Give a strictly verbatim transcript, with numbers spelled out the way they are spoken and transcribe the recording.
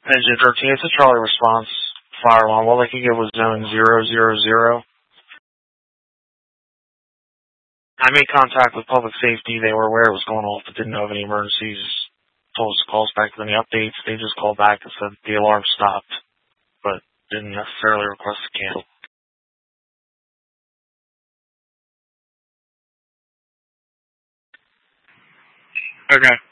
Engine thirteen, it's a Charlie response fire alarm. All they could give was zone zero zero zero. I made contact with public safety. They were aware it was going off, but didn't know of any emergencies. Told us to call us back with any updates. They just called back and said the alarm stopped, but didn't necessarily request a cancel. Okay.